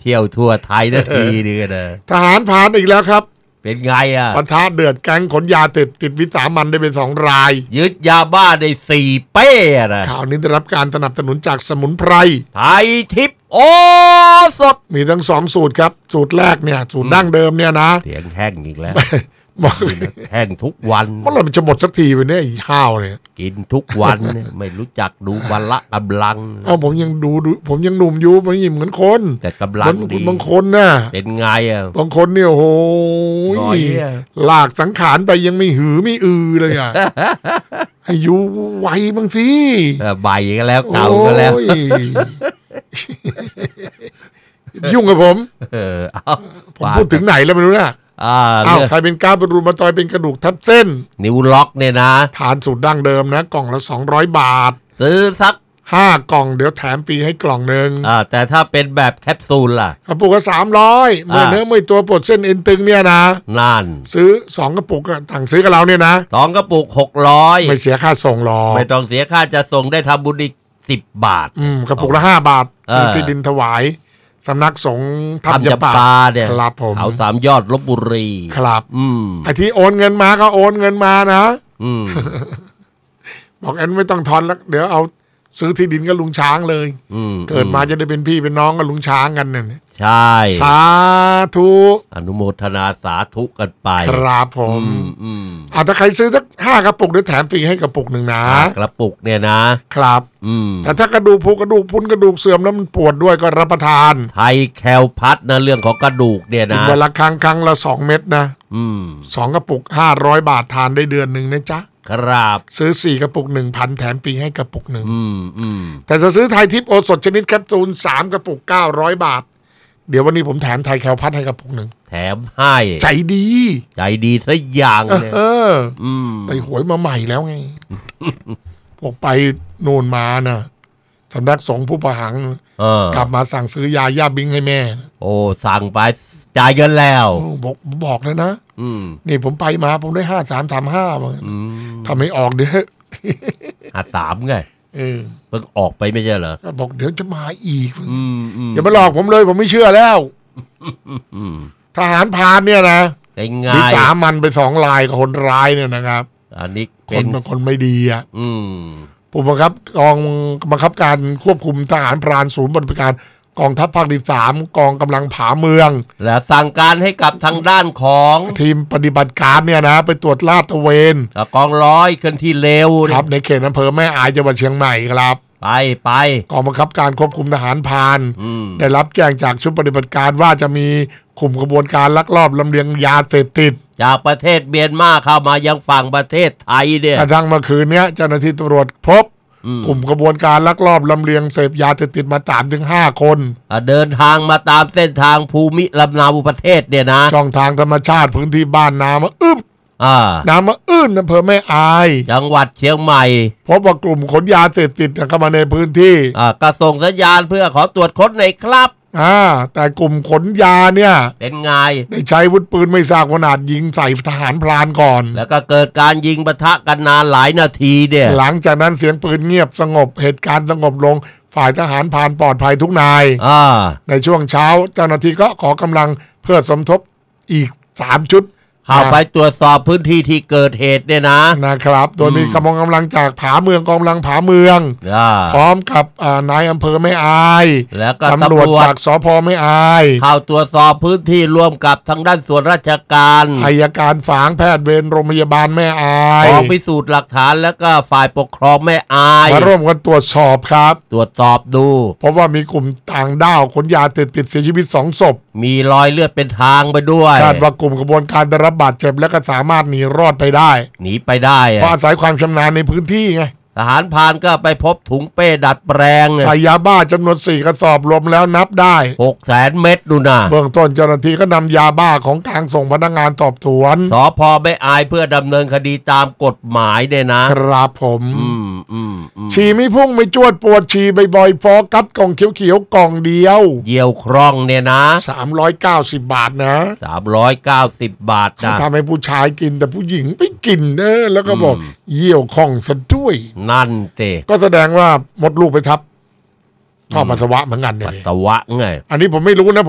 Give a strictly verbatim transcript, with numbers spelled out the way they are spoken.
ที่ยวทั่วไทยนาทีนี่ก็นะทหารผ่านอีกแล้วครับเป็นไงอ่ะปะทะเดือดแก๊งขนยาติดติดวิสามันได้เป็นสองรายยึดยาบ้าได้สี่เป้นะข่าวนี้ได้รับการสนับสนุนจากสมุนไพรไทยทิพย์โอสถมีทั้งสองสูตรครับสูตรแรกเนี่ยสูตรดั้งเดิมเนี่ยนะเสียงแห้งอีกแล้วแห้งทุกวันมันจะหมดสักทีไปเนี่ยห้าวเนี่ยกินทุกวันเนี่ยไม่รู้จักดูวันละกำลังอ๋อผมยังดูผมยังหนุ่มอยู่ผมยังเหมือนคนแต่กำลังดีบางคนน่ะเป็นไงอ่ะบางคนเนี่ยโอ้โหลากสังขารไปยังไม่หือไม่อือเลยอ่ะให้อยู่ไวบางทีใบก็แล้วเก่าก็แล้วยุ่งกับผมผมพูดถึงไหนแล้วไม่รู้นะอ้าวใครเป็นก้าวเป็นรูมาตอยเป็นกระดูกทับเส้นนิ้วล็อกเนี่ยนะทานสูตรดั้งเดิมนะกล่องละสองร้อยบาทซื้อสักห้ากล่องเดี๋ยวแถมปีให้กล่องนึงอ่าแต่ถ้าเป็นแบบแคปซูลล่ะกระปุกละสามร้อยเมื่อเนื้อเมื่อตัวปวดเส้นเอ็นตึงเนี่ยนะนั่นซื้อสองกระปุกต่างซื้อกับเราเนี่ยนะสองกระปุกหกร้อยไม่เสียค่าส่งหรอกไม่ต้องเสียค่าจะส่งได้ทำบุญอีกสิบบาทอืมกระปุกละห้าบาทซื้อที่ดินถวายสำนักสงฆ์ทับยาปาเนี่ยครับผมเขาสามยอดลพบุรีครับอืมไอ้ที่โอนเงินมาก็โอนเงินมานะอืมบอกแอนไม่ต้องทอนแล้วเดี๋ยวเอาซื้อที่ดินกับลุงช้างเลยเกิดมาจะได้เป็นพี่เป็นน้องกับลุงช้างกันเนี่ยใช่สาธุอนุโมทนาสาธุกันไปครับผมอืมอ่าถ้าใครซื้อสักห้ากระปุกเดี๋ยวแถมฟรีให้กระปุกหนึ่งนะกระปุกเนี่ยนะครับอืมแต่ถ้ากระดูกพุกระดูกพุ้นกระดูกเสื่อมแล้วมันปวดด้วยก็รับประทานไทยแคลพัดนะเรื่องของกระดูกเนี่ยนะวันละครั้งครั้งละสองเม็ดนะอืมสองกระปุกห้าร้อยบาททานได้เดือนหนึ่งนะจ๊ะครับซื้อสี่กระปุกหนึ่งพันแถมปีให้กระปุกหนึ่งอืมอืมแต่จะซื้อไทยทิพย์โอสถชนิดแคปซูลสามกระปุกเก้าร้อยบาทเดี๋ยววันนี้ผมแถมไทยแคลพัดให้กระปุกหนึ่งแถมให้ใจดีใจดีซะอย่างเนี่ยเอออืมไปหวยมาใหม่แล้วไงพวกไปโน่นมาน่ะสำนักสงฆ์ผู้ประหังกลับมาสั่งซื้อยาย่าบิงให้แม่โอ้สั่งไปจ่ายเงินแล้วบอกบอกเลยนะนี่ผมไปมาผมได้ห้าสามสามห้ามาทำไม่ออกเดี๋ยวห้าสามไงเออเพิ่งออกไปไม่ใช่เหรอบอกเดี๋ยวจะมาอีกอย่ามาหลอกผมเลยผมไม่เชื่อแล้วทหารพรานเนี่ยนะวิสามันไปสองลายคนร้ายเนี่ยนะครับอันนี้คนบางคนไม่ดีอ่ะผู้บังคับกองบังคับการควบคุมทหารพรานศูนย์ปฏิบัติการกองทัพภาคที่สามกองกำลังผาเมืองและสั่งการให้กับทางด้านของทีมปฏิบัติการเนี่ยนะไปตรวจลาดตระเวนกองร้อยเคลื่อนที่เร็วครับในเขตอำเภอแม่อายจังหวัดเชียงใหม่ครับไปไปกองบังคับการควบคุมทหารพรานได้รับแจ้งจากชุดปฏิบัติการว่าจะมีกลุ่มกระบวนการลักลอบลำเลียงยาเสพติดจากประเทศเมียนมาเข้ามายังฝั่งประเทศไทยเนี่ยกระทั่งเมื่อคืนนี้เจ้าหน้าที่ตำรวจพบกลุ่มกระบวนการลักลอบลำเลียงเสพยาเสพติดมาสามถึงห้าคนเดินทางมาตามเส้นทางภูมิลำนาประเทศเนี่ยนะช่องทางธรรมชาติพื้นที่บ้านนามาอึ้มนามาอื้นอำเภอแม่อายจังหวัดเชียงใหม่พบว่ากลุ่มขนยาเสพติดเข้ามาในพื้นที่ก็ส่งสัญญาณเพื่อขอตรวจค้นในครับอ่าแต่กลุ่มขนยาเนี่ยเป็นไงได้ใช้อาวุธปืนไม่ทราบขนาดยิงใส่ทหารพรานก่อนแล้วก็เกิดการยิงปะทะกันนานหลายนาทีเนี่ยหลังจากนั้นเสียงปืนเงียบสงบเหตุการณ์สงบลงฝ่ายทหารพรานปลอดภัยทุกนายในช่วงเช้าเจ้าหน้าที่ก็ขอกำลังเพื่อสมทบอีกสามชุดเข้าไปตรวจสอบพื้นที่ที่เกิดเหตุเนี่ยนะนะครับโดยมีกำลังกำลังจากผาเมืองกองกำลังผาเมืองพร้อมกับนายอำเภอแม่อายแล้วก็ตำรวจจากสภ.แม่อายเข้าตรวจสอบพื้นที่ร่วมกับทางด้านส่วนราชการอัยการฝางแพทย์เวรโรงพยาบาลแม่อายกองพิสูจน์หลักฐานแล้วก็ฝ่ายปกครองแม่อายมาร่วมกันตรวจสอบครับตรวจสอบดูเพราะว่ามีกลุ่มต่างด้าวขนยาติดติดเสียชีวิตสองศพมีรอยเลือดเป็นทางไปด้วยคาดว่ากลุ่มกระบวนการได้รับบาดเจ็บและก็สามารถหนีรอดไปได้หนีไปได้เพราะอาศัยความชำนาญในพื้นที่ไงทหารพรานก็ไปพบถุงเป้ดัดแปลงใส่ยาบ้าจำนวนสี่กระสอบรวมแล้วนับได้หกแสนเม็ดดูนะเบื้องต้นเจ้าหน้าที่ก็นำยาบ้าของกลางส่งพนักงานสอบสวนสภ.แม่อายเพื่อดำเนินคดีตามกฎหมายเนี่ยนะครับผมอืมอืมฉี่ไม่พุ่งไม่จวดปวดฉี่บ่อยๆฟอกัสกล่องเขียวๆกล่องเดียวเยี่ยวคร่องเนี่ยนะสามร้อยเก้าสิบบาทนะสามร้อยเก้าสิบบาทนะทำให้ผู้ชายกินแต่ผู้หญิงไม่กินเนอะแล้วก็บอกเยี่ยวคร่องซะด้วยนั่นเตก็แสดงว่ามดลูกไปทับท่อปัสสาวะเหมือนกันเนี่ยปัสสาวะไงอันนี้ผมไม่รู้นะ